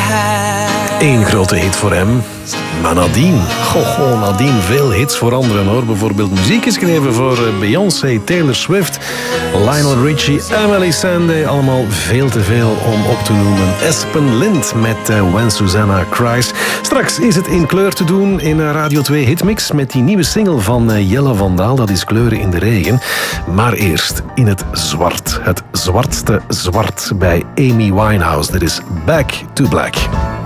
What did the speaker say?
Eén grote hit voor hem. Maar nadien, nadien veel hits voor anderen hoor. Bijvoorbeeld muziek geschreven voor Beyoncé, Taylor Swift, Lionel Richie, Emily Sandé. Allemaal veel te veel om op te noemen. Espen Lind met When Susanna Cries. Straks is het in kleur te doen in Radio 2 Hitmix met die nieuwe single van Jelle Van Daal. Dat is Kleuren in de Regen. Maar eerst in het zwart. Het zwartste zwart bij Amy Winehouse. Dit is Back to Black.